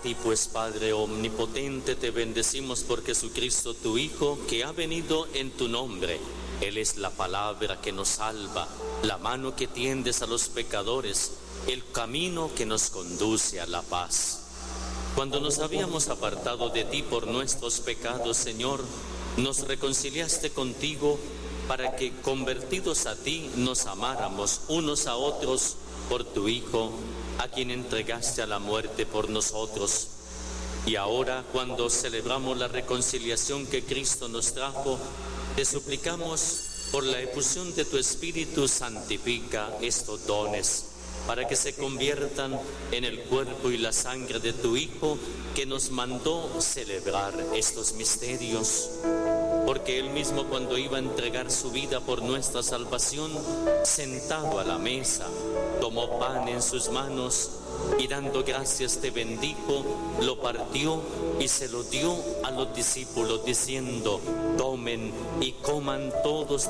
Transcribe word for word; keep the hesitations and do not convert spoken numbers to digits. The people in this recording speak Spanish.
ti, pues, Padre omnipotente, te bendecimos por Jesucristo, tu Hijo, que ha venido en tu nombre. Él es la palabra que nos salva, la mano que tiendes a los pecadores, el camino que nos conduce a la paz. Cuando nos habíamos apartado de ti por nuestros pecados, Señor, nos reconciliaste contigo para que, convertidos a ti, nos amáramos unos a otros por tu Hijo, a quien entregaste a la muerte por nosotros. Y ahora, cuando celebramos la reconciliación que Cristo nos trajo, te suplicamos, por la efusión de tu Espíritu, santifica estos dones, para que se conviertan en el cuerpo y la sangre de tu Hijo, que nos mandó celebrar estos misterios. Porque Él mismo, cuando iba a entregar su vida por nuestra salvación, sentado a la mesa, tomó pan en sus manos y, dando gracias, te bendijo, lo partió y se lo dio a los discípulos, diciendo: tomen y coman todos